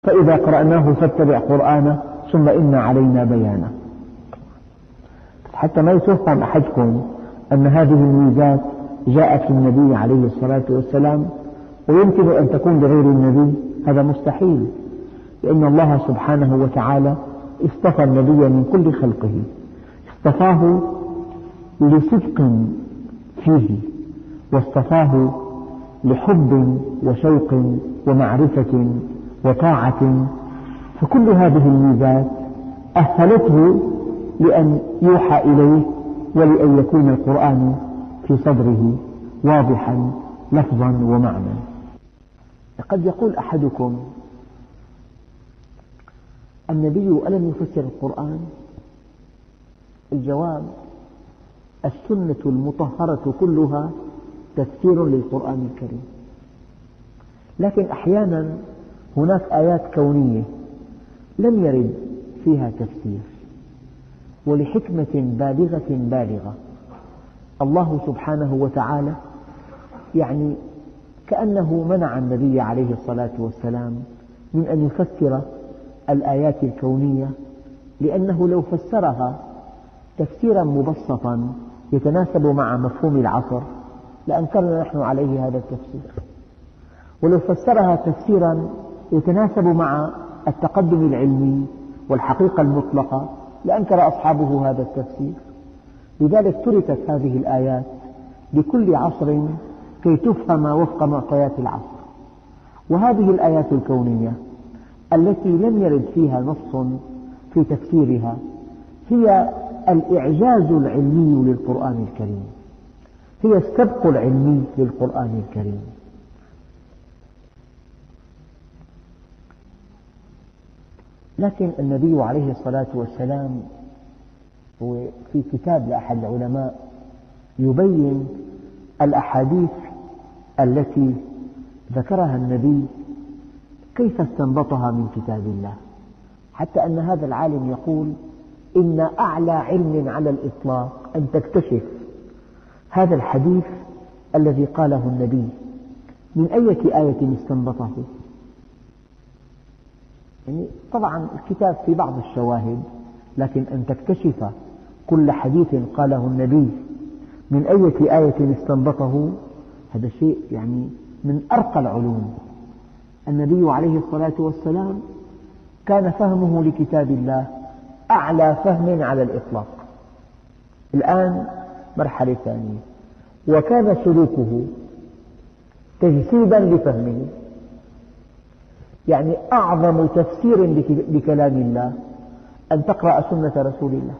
فإذا قرأناه فاتبع قرآنه ثم إن علينا بيانه. حتى ما يتوهم أحدكم أن هذه الميزات جاءت في النبي عليه الصلاة والسلام ويمكن أن تكون لغير النبي، هذا مستحيل، لأن الله سبحانه وتعالى اصطفى النبي من كل خلقه، اصطفاه لصدق فيه، واصطفاه لحب وشوق ومعرفة وطاعة، فكل هذه الميزات أهلته لأن يوحى إليه ولأن يكون القرآن في صدره واضحا لفظا ومعنى. قد يقول أحدكم: النبي ألم يفسر القرآن؟ الجواب: السنة المطهرة كلها تفسير للقرآن الكريم، لكن أحيانا هناك آيات كونية لم يرد فيها تفسير، ولحكمة بالغة الله سبحانه وتعالى كأنه منع النبي عليه الصلاة والسلام من أن يفسر الآيات الكونية، لأنه لو فسرها تفسيرا مبسطا يتناسب مع مفهوم العصر لأنكرنا نحن عليه هذا التفسير، ولو فسرها تفسيرا يتناسب مع التقدم العلمي والحقيقة المطلقة لأنكر أصحابه هذا التفسير. لذلك تركت هذه الآيات لكل عصر كي تفهم وفق معطيات العصر. وهذه الآيات الكونية التي لم يرد فيها نص في تفسيرها هي الإعجاز العلمي للقرآن الكريم، هي السبق العلمي للقرآن الكريم. لكن النبي عليه الصلاة والسلام في كتاب لأحد العلماء يبين الأحاديث التي ذكرها النبي كيف استنبطها من كتاب الله، حتى أن هذا العالم يقول: إن أعلى علم على الإطلاق أن تكتشف هذا الحديث الذي قاله النبي من أي آية استنبطه. طبعا الكتاب في بعض الشواهد، لكن أن تكتشف كل حديث قاله النبي من أي آية استنبطه، هذا شيء من أرقى العلوم. النبي عليه الصلاة والسلام كان فهمه لكتاب الله أعلى فهم على الإطلاق. الآن مرحلة ثانية، وكان سلوكه تجسيدا لفهمه، أعظم تفسير لكلام الله أن تقرأ سنة رسول الله،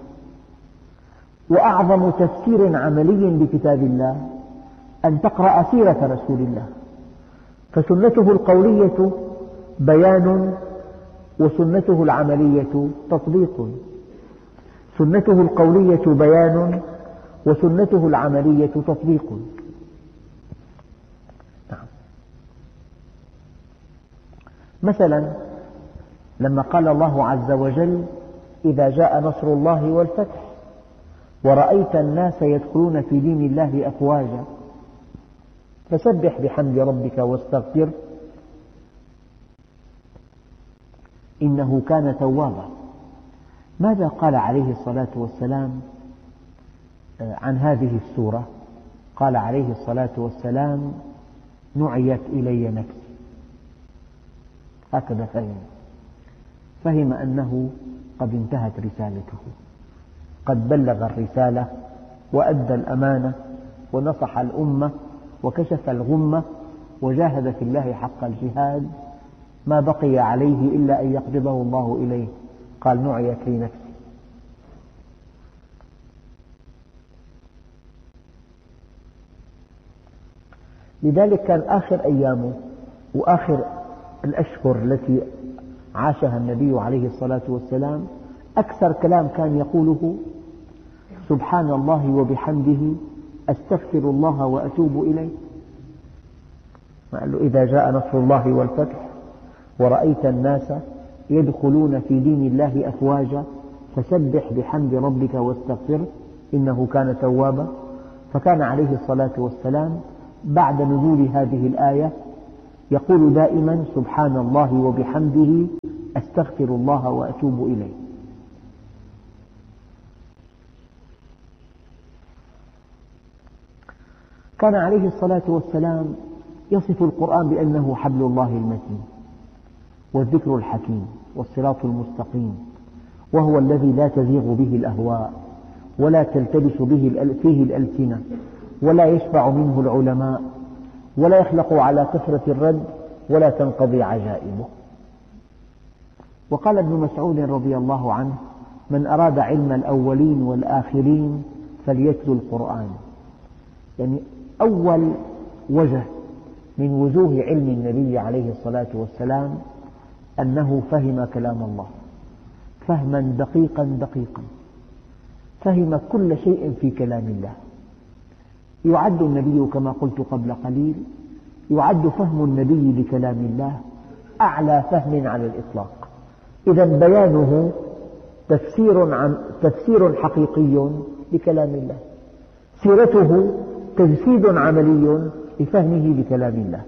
وأعظم تفسير عملي لكتاب الله أن تقرأ سيرة رسول الله. فسنته القولية بيان، وسنته العملية تطبيق. سنته القولية بيان، وسنته العملية تطبيق. مثلا لما قال الله عز وجل: إذا جاء نصر الله والفتح ورأيت الناس يدخلون في دين الله أفواجا فسبح بحمد ربك واستغفر إنه كان توابا. ماذا قال عليه الصلاة والسلام عن هذه السورة؟ قال عليه الصلاة والسلام: نعيت إلي نفسي. هكذا فهم أنه قد انتهت رسالته، قد بلغ الرسالة وأدى الأمانة ونصح الأمة وكشف الغمة وجاهد في الله حق الجهاد، ما بقي عليه إلا أن يقبضه الله إليه. قال: نعيت لي نفسي. لذلك كان آخر أيامه وآخر الأشهر التي عاشها النبي عليه الصلاة والسلام أكثر كلام كان يقوله: سبحان الله وبحمده أستغفر الله وأتوب إليه. قال له: إذا جاء نصر الله والفتح ورأيت الناس يدخلون في دين الله أفواجا فسبح بحمد ربك واستغفره إنه كان توابا. فكان عليه الصلاة والسلام بعد نزول هذه الآية يقول دائما سبحان الله وبحمده أستغفر الله وأتوب إليه. كان عليه الصلاة والسلام يصف القرآن بأنه حبل الله المتين والذكر الحكيم والصراط المستقيم، وهو الذي لا تزيغ به الأهواء ولا تلتبس فيه الألسنة ولا يشبع منه العلماء ولا يخلق على كثرة الرد ولا تنقضي عجائبه. وقال ابن مسعود رضي الله عنه: من أراد علم الأولين والآخرين فليتلو القرآن. يعني أول وجه من وجوه علم النبي عليه الصلاة والسلام أنه فهم كلام الله فهما دقيقا دقيقا، فهم كل شيء في كلام الله. يعد النبي كما قلت قبل قليل، يعد فهم النبي لكلام الله أعلى فهم على الإطلاق. إذا بيانه تفسير حقيقي لكلام الله، سيرته تجسيد عملي لفهمه لكلام الله.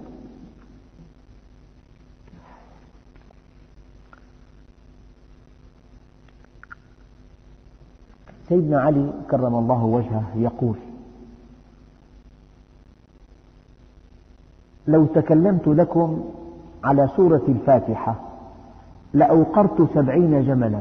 سيدنا علي كرم الله وجهه يقول: لو تكلمت لكم على سورة الفاتحة لأوقرت 70 جملا،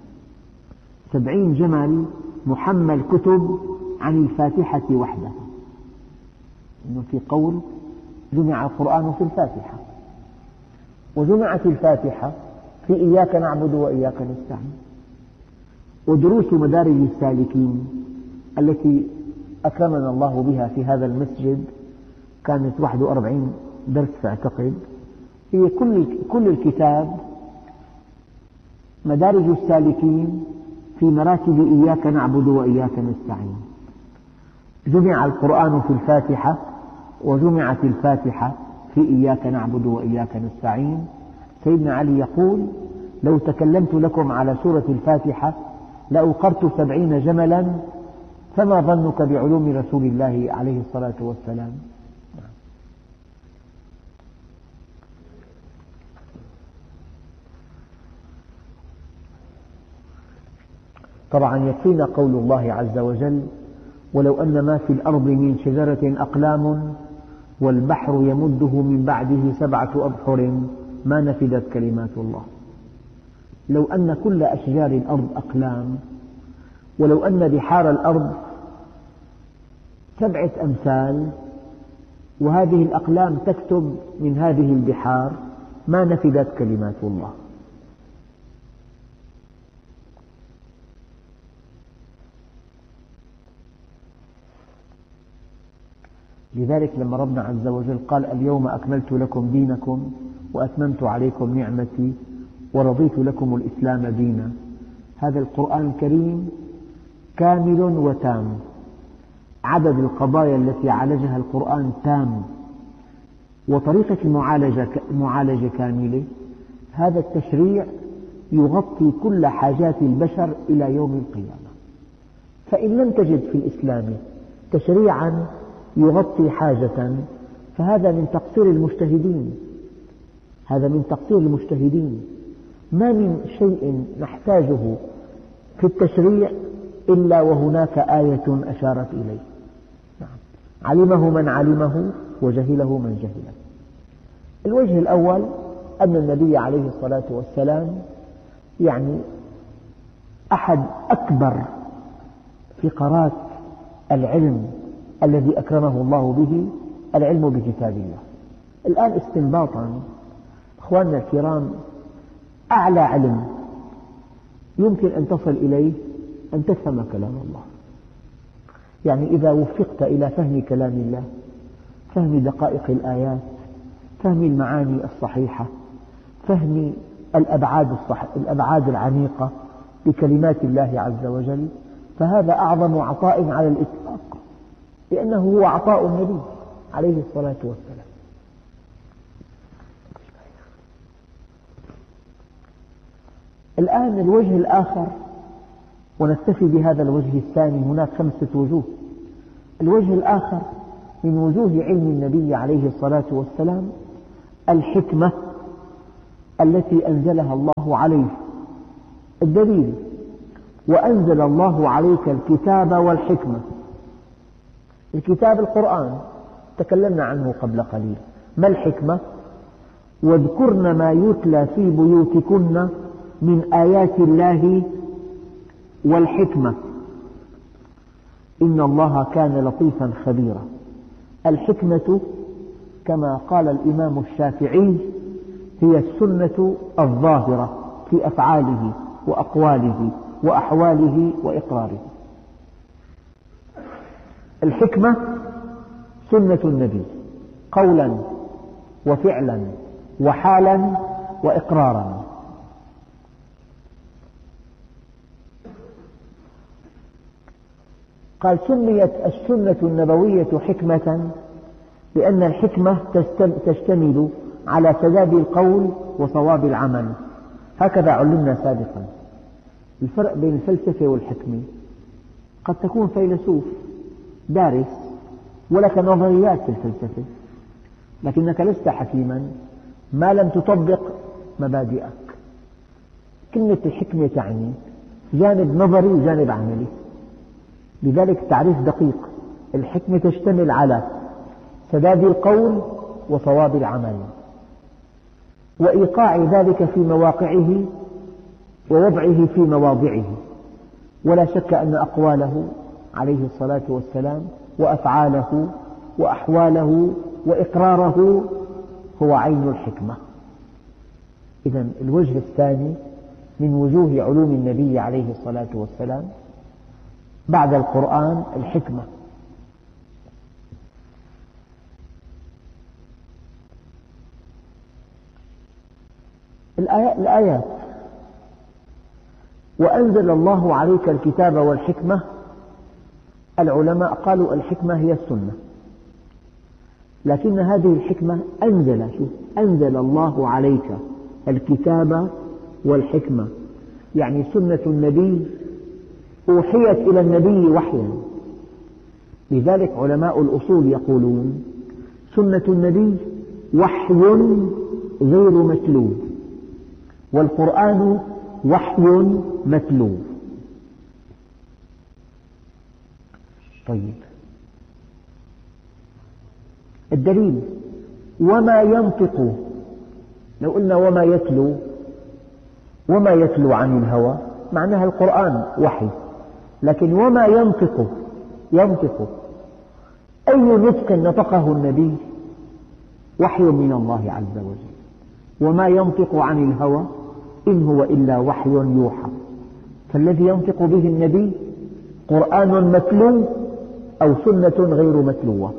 70 جمل محمل كتب عن الفاتحة وحدها. إنه في قول جمع القرآن في الفاتحة، وجمعت الفاتحة في إياك نعبد وإياك نستعين. ودروس مدارج السالكين التي أكرمنا الله بها في هذا المسجد كانت 41 درس أعتقد، هي كل الكتاب مدارج السالكين في مراتب إياك نعبد وإياك نستعين. جمع القرآن في الفاتحة وجمعت الفاتحة في إياك نعبد وإياك نستعين. سيدنا علي يقول: لو تكلمت لكم على سورة الفاتحة لأوقرت 70 جملا، فما ظنك بعلوم رسول الله عليه الصلاة والسلام. طبعا يكفينا قول الله عز وجل: ولو أن ما في الأرض من شجرة أقلام والبحر يمده من بعده 7 أبحر ما نفدت كلمات الله. لو أن كل أشجار الأرض أقلام، ولو أن بحار الأرض 7 أمثال، وهذه الأقلام تكتب من هذه البحار ما نفدت كلمات الله. لذلك لما ربنا عز وجل قال: اليوم أكملت لكم دينكم وأتممت عليكم نعمتي ورضيت لكم الإسلام دينا، هذا القرآن الكريم كامل وتام، عدد القضايا التي عالجها القرآن تام، وطريقة المعالجة كاملة. هذا التشريع يغطي كل حاجات البشر إلى يوم القيامة. فإن لم تجد في الإسلام تشريعا يغطي حاجة فهذا من تقصير المجتهدين، هذا من تقصير المجتهدين. ما من شيء نحتاجه في التشريع إلا وهناك آية أشارت إليه، علمه من علمه وجهله من جهله. الوجه الأول أن النبي عليه الصلاة والسلام يعني أحد أكبر فقرات العلم الذي أكرمه الله به العلم بكتاب الله. الآن استنباطا أخواننا الكرام، أعلى علم يمكن أن تصل إليه أن تفهم كلام الله. يعني إذا وفقت إلى فهم كلام الله، فهم دقائق الآيات، فهم المعاني الصحيحة، فهم الأبعاد العميقة لكلمات الله عز وجل، فهذا أعظم عطاء على الإطلاق، لأنه هو عطاء النبي عليه الصلاة والسلام. الآن الوجه الآخر، ونكتفي بهذا الوجه الثاني، هناك 5 وجوه. الوجه الآخر من وجوه علم النبي عليه الصلاة والسلام الحكمة التي أنزلها الله عليه. الدليل: وأنزل الله عليك الكتاب والحكمة. الكتاب القرآن تكلمنا عنه قبل قليل. ما الحكمة؟ واذكرن ما يتلى في بيوتكن من آيات الله والحكمة إن الله كان لطيفا خبيرا. الحكمة كما قال الإمام الشافعي هي السنة الظاهرة في أفعاله وأقواله وأحواله وإقراره. الحكمة سنة النبي قولا وفعلا وحالا وإقرارا. قال: سميت السنة النبوية حكمة لأن الحكمة تشتمل على سداد القول وصواب العمل. هكذا علمنا سابقا. الفرق بين الفلسفة والحكمة: قد تكون فيلسوف دارس ولك نظريات في الفلسفة، لكنك لست حكيما ما لم تطبق مبادئك. كلمة الحكمة تعني جانب نظري وجانب عملي، لذلك تعريف دقيق. الحكمة تشتمل على سداد القول وصواب العمل وإيقاع ذلك في مواقعه ووضعه في مواضعه. ولا شك أن أقواله عليه الصلاة والسلام وأفعاله وأحواله وإقراره هو عين الحكمة. إذن الوجه الثاني من وجوه علوم النبي عليه الصلاة والسلام بعد القرآن الحكمة. الآيات: وأنزل الله عليك الكتاب والحكمة. العلماء قالوا الحكمة هي السنة، لكن هذه الحكمة أنزل الله عليك الكتاب والحكمة، يعني سنة النبي أوحيت إلى النبي وحيا. لذلك علماء الأصول يقولون سنة النبي وحي غير متلو، والقرآن وحي متلو. طيب، الدليل: وما ينطق. لو قلنا وما يتلو عن الهوى، معناها القرآن وحي، لكن وما ينطق أي نطق نطقه النبي وحي من الله عز وجل. وما ينطق عن الهوى إن هو إلا وحي يوحى. فالذي ينطق به النبي قرآن متلو أو سنة غير متلوة.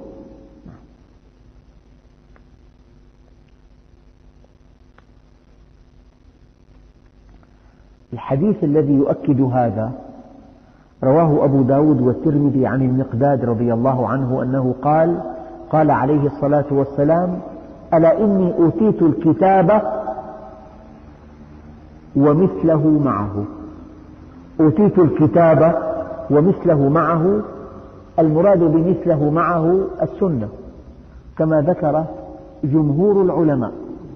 الحديث الذي يؤكد هذا رواه أبو داود والترمذي عن المقداد رضي الله عنه أنه قال عليه الصلاة والسلام: ألا إني أوتيت الكتاب ومثله معه. أوتيت الكتاب ومثله معه، المراد بمثله معه السنة كما ذكر جمهور العلماء.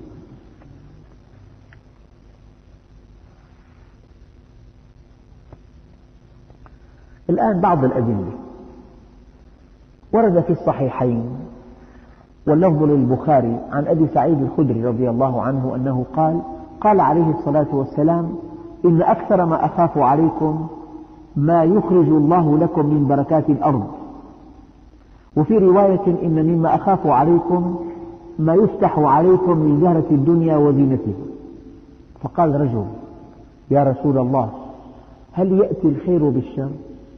الآن بعض الأدلة ورد في الصحيحين واللفظ للبخاري عن أبي سعيد الخدري رضي الله عنه أنه قال عليه الصلاة والسلام: إن أكثر ما أخاف عليكم ما يخرج الله لكم من بركات الأرض. وفي رواية: إن مما أخاف عليكم ما يفتح عليكم من زهرة الدنيا وزينتها. فقال رجل: يا رسول الله، هل يأتي الخير بالشر؟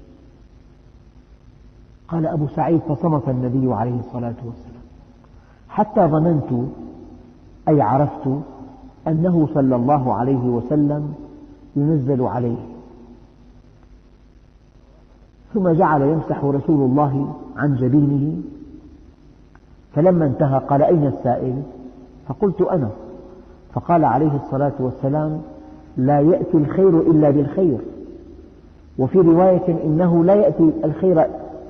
قال أبو سعيد: فصمت النبي عليه الصلاة والسلام حتى ظننت أي عرفت أنه صلى الله عليه وسلم ينزل عليه. ثم جعل يمسح رسول الله عن جبينه، فلما انتهى قال: أين السائل؟ فقلت: أنا. فقال عليه الصلاة والسلام: لا يأتي الخير إلا بالخير. وفي رواية: إنه لا يأتي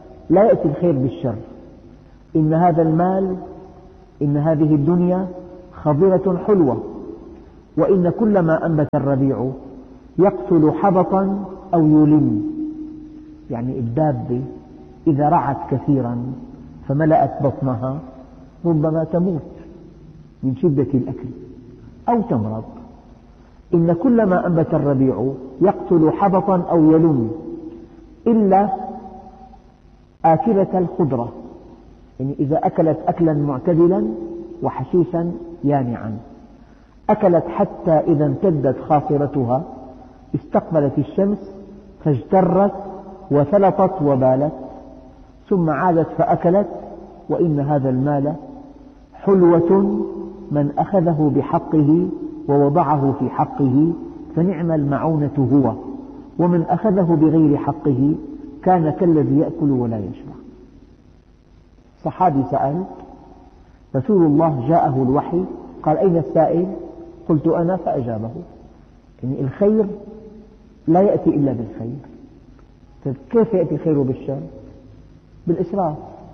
الخير بالشر. إن هذا المال، إن هذه الدنيا خضرة حلوة. وإن كل ما أنبت الربيع يقتل حبطا أو يلم، يعني الدابة إذا رعت كثيرا فملأت بطنها ربما تموت من شدة الأكل أو تمرض. إن كل ما أنبت الربيع يقتل حبطا أو يلم إلا آكلة الخضرة، يعني إذا أكلت أكلا معتدلا وحشيشا يانعا، أكلت حتى إذا امتدت خاصرتها استقبلت الشمس فاجترت وثلطت وبالت، ثم عادت فأكلت، وإن هذا المال حلوة من أخذه بحقه ووضعه في حقه فنعم المعونة هو، ومن أخذه بغير حقه كان كالذي يأكل ولا يشبع. صحابي سأل رسول الله جاءه الوحي قال أين السائل؟ قلت أنا، فأجابه. يعني الخير لا يأتي إلا بالخير. طيب كيف يأتي الخير بالشر؟ بالإسراف.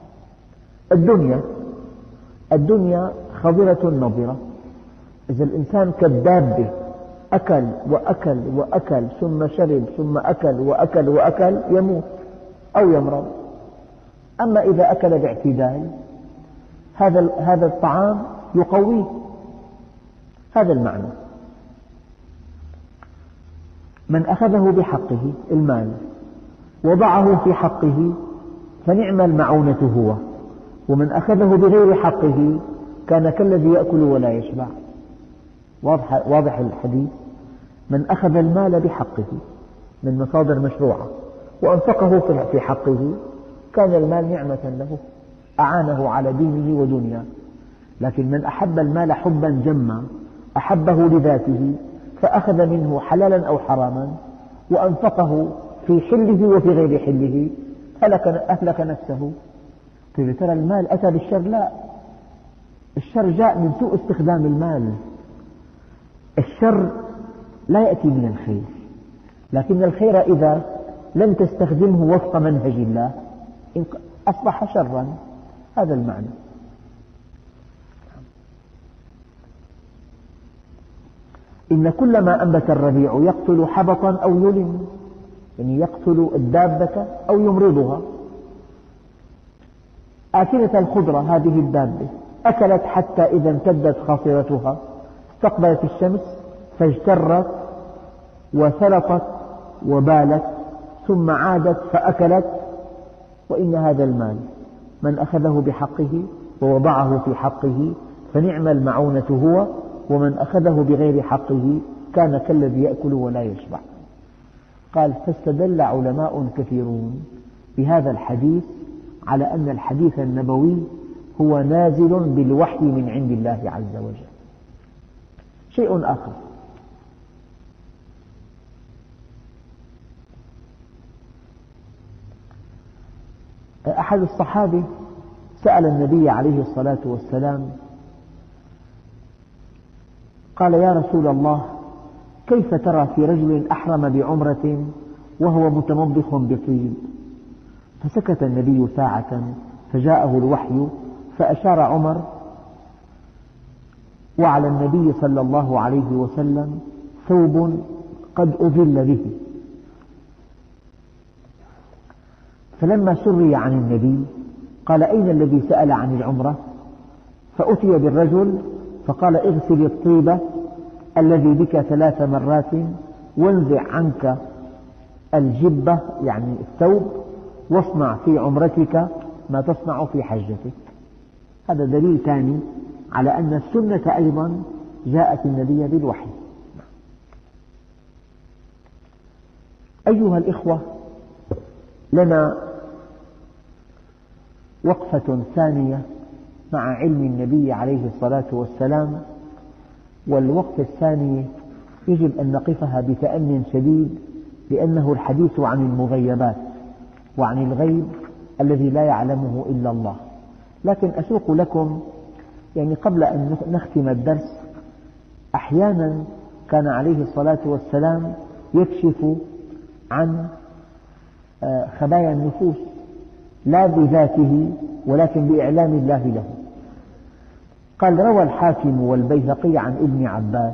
الدنيا خضرة نضرة، إذا الإنسان كالدابة أكل وأكل وأكل ثم شرب ثم أكل وأكل وأكل يموت أو يمرض. أما إذا أكل باعتدال هذا الطعام يقويه. هذا المعنى. من أخذه بحقه المال وضعه في حقه فنعم المعونة هو، ومن أخذه بغير حقه كان كالذي يأكل ولا يشبع. واضح الحديث. من أخذ المال بحقه من مصادر مشروعة وأنفقه في حقه كان المال نعمة له أعانه على دينه ودنياه. لكن من أحب المال حبا جما أحبه لذاته فأخذ منه حلالا أو حراما وأنفقه في حله وفي غير حله أهلك نفسه. طيب ترى المال أتى بالشر؟ لا، الشر جاء من سوء استخدام المال. الشر لا يأتي من الخير، لكن الخير إذا لم تستخدمه وفق منهج الله أصبح شرا. هذا المعنى. إن كل ما أنبت الربيع يقتل حبطا أو يلم، يعني يقتل الدابة أو يمرضها. آكلة الخضرة هذه الدابة أكلت حتى إذا امتدت خاصرتها استقبلت الشمس فاجترت وثلطت وبالت، ثم عادت فأكلت، وإن هذا المال من أخذه بحقه ووضعه في حقه فنعم المعونة هو، ومن أخذه بغير حقه كان كالذي يأكل ولا يشبع. قال فاستدل علماء كثيرون بهذا الحديث على أن الحديث النبوي هو نازل بالوحي من عند الله عز وجل. شيء آخر، أحد الصحابة سأل النبي عليه الصلاة والسلام قال يا رسول الله كيف ترى في رجل أحرم بعمرة وهو متمضخ بطيب؟ فسكت النبي ساعة فجاءه الوحي فأشار عمر وعلى النبي صلى الله عليه وسلم ثوب قد أظل به. فلما سري عن النبي قال أين الذي سأل عن العمرة؟ فأتي بالرجل فقال اغسل الطيب الذي بك 3 مرات وانزع عنك الجبة يعني الثوب واصنع في عمرتك ما تصنع في حجتك. هذا دليل ثاني على أن السنة أيضا جاءت النبي بالوحي. أيها الإخوة، لنا وقفة ثانية مع علم النبي عليه الصلاة والسلام، والوقفة الثانية يجب أن نقفها بتأني شديد لأنه الحديث عن المغيبات وعن الغيب الذي لا يعلمه إلا الله. لكن أسوق لكم يعني قبل أن نختم الدرس، أحيانا كان عليه الصلاة والسلام يكشف عن خبايا النفوس لا بذاته ولكن بإعلام الله له. قال: روى الحاكم والبيهقي عن ابن عباس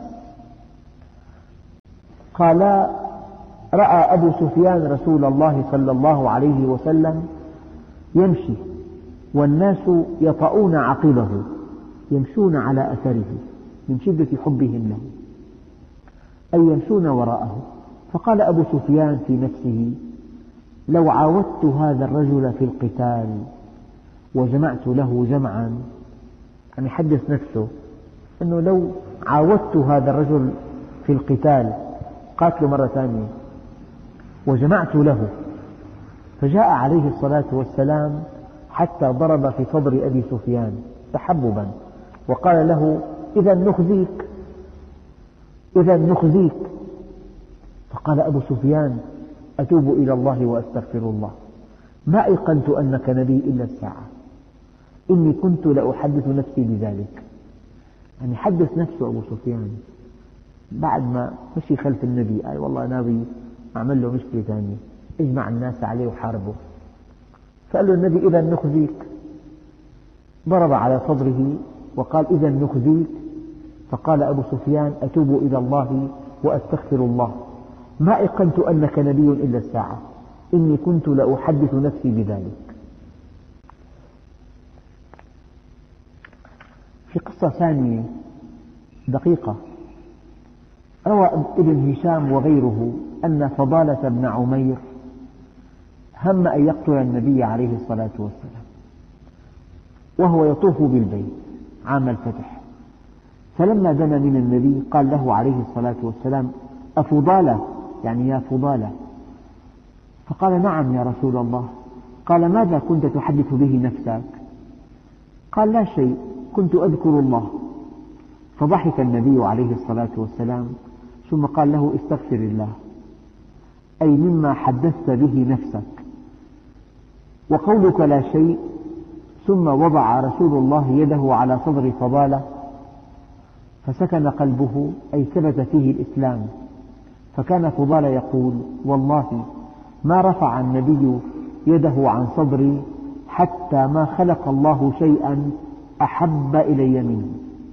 قال: رأى أبو سفيان رسول الله صلى الله عليه وسلم يمشي والناس يطؤون عقبه، يمشون على أثره من شدة حبهم له، أي يمشون وراءه. فقال أبو سفيان في نفسه: لو عاودت هذا الرجل في القتال وجمعت له جمعا، يعني حدث نفسه أنه لو عاودت هذا الرجل في القتال، قاتله مرة ثانية وجمعت له، فجاء عليه الصلاة والسلام حتى ضرب في صدر أبي سفيان تحببا وقال له: إذا نخزيك، إذا نخزيك. فقال أبو سفيان: أتوب إلى الله وأستغفر الله، ما أيقنت أنك نبي إلا الساعة، إني كنت لأحدث نفسي بذلك. يعني حدث نفسه أبو سفيان بعد ما مشي خلف النبي، قال: والله ناوي أعمل له مشكلة ثانية، اجمع الناس عليه وحاربه. فقال له النبي: إذا نخزيك. ضرب على صدره وقال: إذا نخزيك. فقال أبو سفيان: أتوب إلى الله وأستغفر الله، ما أيقنت أنك نبي إلا الساعة، إني كنت لأحدث نفسي بذلك. في قصة ثانية دقيقة، روى ابن هشام وغيره أن فضالة بن عمير هم أن يقتل النبي عليه الصلاة والسلام وهو يطوف بالبيت عام الفتح، فلما دنا من النبي قال له عليه الصلاة والسلام: أفضالة، يعني يا فضالة. فقال: نعم يا رسول الله. قال: ماذا كنت تحدث به نفسك؟ قال: لا شيء، كنت أذكر الله. فضحك النبي عليه الصلاة والسلام ثم قال له: استغفر الله، أي مما حدثت به نفسك، وقولك لا شيء. ثم وضع رسول الله يده على صدر فضالة فسكن قلبه، أي ثبت فيه الإسلام. فكان فضالة يقول: والله ما رفع النبي يده عن صدري حتى ما خلق الله شيئا أحب إلي منه.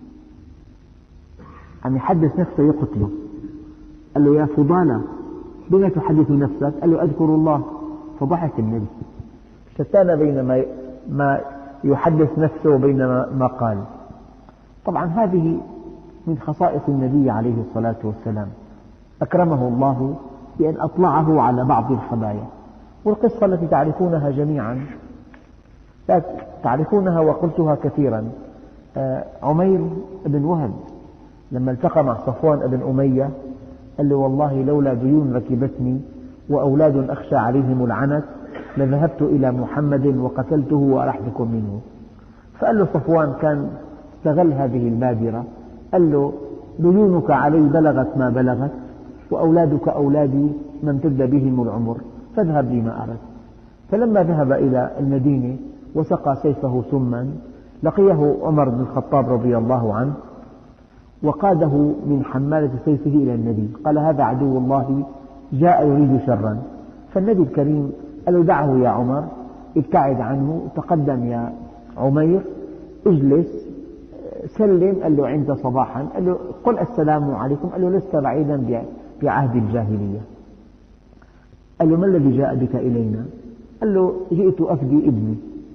يعني حدث نفسه يقتله، قال له: يا فضالة بما تحدث نفسك؟ قال له: أذكر الله. فضحك النبي، شتان بين ما يحدث نفسه وبين ما قال. طبعا هذه من خصائص النبي عليه الصلاة والسلام، أكرمه الله بأن أطلعه على بعض الخبايا. والقصة التي تعرفونها جميعا، لا تعرفونها وقلتها كثيرا، عمير بن وهب لما التقى مع صفوان بن أمية قال له: والله لولا ديون ركبتني وأولاد أخشى عليهم العنت لذهبت إلى محمد وقتلته وأرحتكم منه. فقال له صفوان، كان استغل هذه البادرة، قال له: ديونك علي بلغت ما بلغت، وأولادك أولادي ما امتد بهم العمر، فاذهب بما أردت. فلما ذهب إلى المدينة وسقى سيفه سما، لقيه عمر بن الخطاب رضي الله عنه وقاده من حمالة سيفه إلى النبي، قال: هذا عدو الله جاء يريد شرا. فالنبي الكريم قال له: دعه يا عمر، ابتعد عنه، تقدم يا عمير، اجلس، سلم. قال له: عند صباحا. قال له: قل السلام عليكم. قال له: لست بعيدا بعهد الجاهلية. قال له: ما الذي جاء بك إلينا؟ قال له: جئت أفدي ابني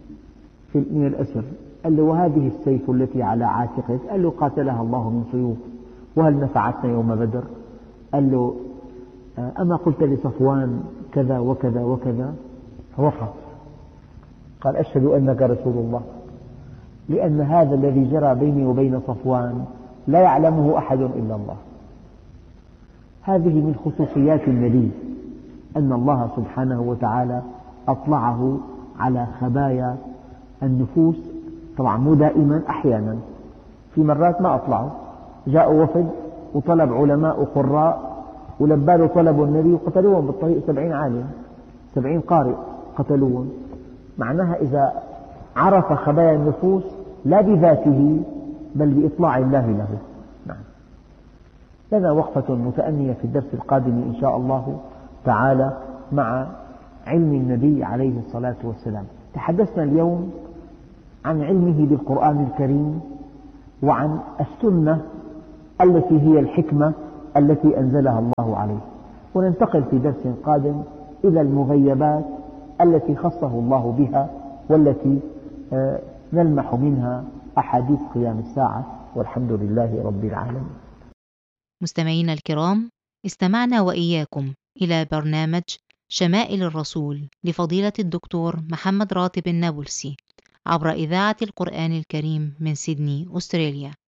من الأسر. قال له: وهذه السيف التي على عاتقك؟ قال له: قاتلها الله من سيوف، وهل نفعتنا يوم بدر؟ قال له: أما قلت لصفوان كذا وكذا وكذا؟ فوقف قال: أشهد أنك رسول الله، لأن هذا الذي جرى بيني وبين صفوان لا يعلمه أحد إلا الله. هذه من خصوصيات النبي، أن الله سبحانه وتعالى أطلعه على خبايا النفوس، طبعا مو دائما، أحيانا، في مرات ما أطلعه. جاء وفد وطلب علماء وقراء ولبالوا طلبوا النبي وقتلوهم بالطريق 70 عالم، 70 قارئ قتلوهم. معناها إذا عرف خبايا النفوس لا بذاته بل بإطلاع الله له. نعم. لنا وقفة متأنية في الدرس القادم إن شاء الله تعالى مع علم النبي عليه الصلاة والسلام. تحدثنا اليوم عن علمه بالقرآن الكريم وعن السنة التي هي الحكمة التي أنزلها الله عليه. وننتقل في درس قادم إلى المغيبات التي خصه الله بها والتي نلمح منها أحاديث قيام الساعة، والحمد لله رب العالمين. مستمعينا الكرام، استمعنا وإياكم إلى برنامج شمائل الرسول لفضيلة الدكتور محمد راتب النابلسي عبر إذاعة القرآن الكريم من سيدني، أستراليا.